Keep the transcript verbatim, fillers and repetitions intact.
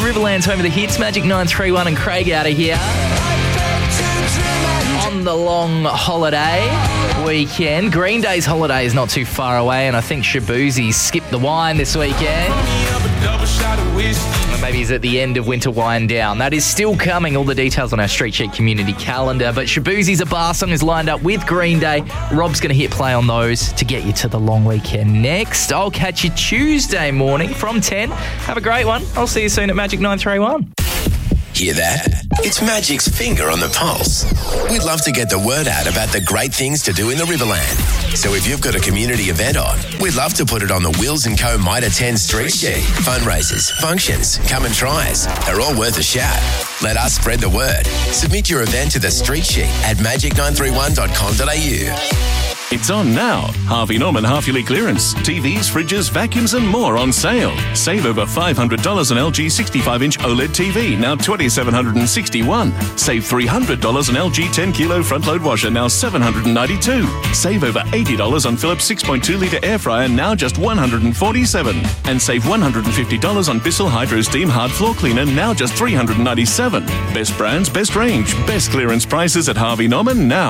Riverland's home of the hits. Magic nine three one and Craig out of here. On the long holiday weekend. Green Day's holiday is not too far away, and I think Shaboozey skipped the wine this weekend. Or maybe he's at the end of winter wind down. That is still coming. All the details on our Street Sheet community calendar. But Shaboozey's A Bar Song is lined up with Green Day. Rob's going to hit play on those to get you to the long weekend next. I'll catch you Tuesday morning from ten. Have a great one. I'll see you soon at Magic nine three one. Hear that? It's Magic's finger on the pulse. We'd love to get the word out about the great things to do in the Riverland. So if you've got a community event on, we'd love to put it on the Wills and Co Might Attend Street Sheet. Fundraisers, functions, come and tries. They're all worth a shout. Let us spread the word. Submit your event to the Street Sheet at magic nine three one dot com dot a u. It's on now. Harvey Norman half-yearly clearance. T Vs, fridges, vacuums and more on sale. Save over five hundred dollars on L G sixty-five inch OLED T V, now two thousand seven hundred sixty-one dollars. Save three hundred dollars on L G ten kilo front-load washer, now seven hundred ninety-two dollars. Save over eighty dollars on Philips six point two litre air fryer, now just one hundred forty-seven dollars. And save one hundred fifty dollars on Bissell Hydro Steam Hard Floor Cleaner, now just three hundred ninety-seven dollars. Best brands, best range, best clearance prices at Harvey Norman now.